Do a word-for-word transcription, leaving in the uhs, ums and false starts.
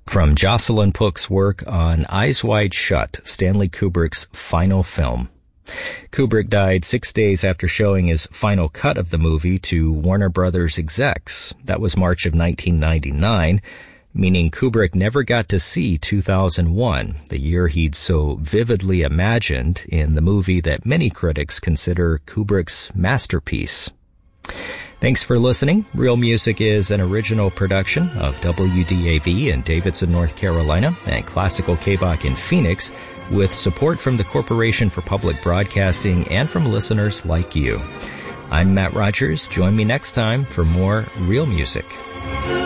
from Jocelyn Pook's work on Eyes Wide Shut, Stanley Kubrick's final film. Kubrick died six days after showing his final cut of the movie to Warner Brothers execs. That was March of nineteen ninety-nine, meaning Kubrick never got to see two thousand one, the year he'd so vividly imagined in the movie that many critics consider Kubrick's masterpiece. Thanks for listening. Real Music is an original production of W D A V in Davidson, North Carolina, and Classical K-Bach in Phoenix, with support from the Corporation for Public Broadcasting and from listeners like you. I'm Matt Rogers. Join me next time for more Real Music.